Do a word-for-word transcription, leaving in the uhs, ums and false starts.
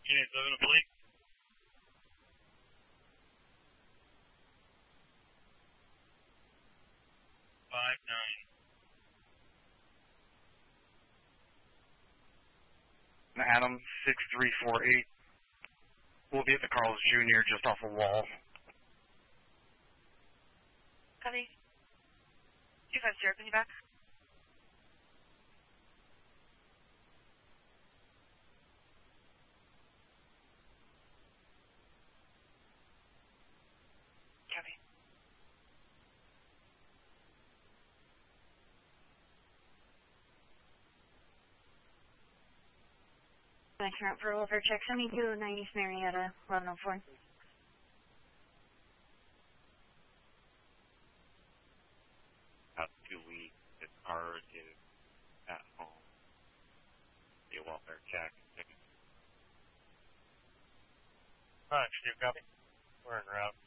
Unit seven oblique. Five nine. Adam six three four eight. We'll be at the Carl's Junior just off a wall. Copy. two five zero, can you back? Copy. Thanks for welfare check. seventy-two ninety Marietta, eleven oh four. About two weeks, the car is at home. Be a welfare check. Alright, Steve, copy. We're en route.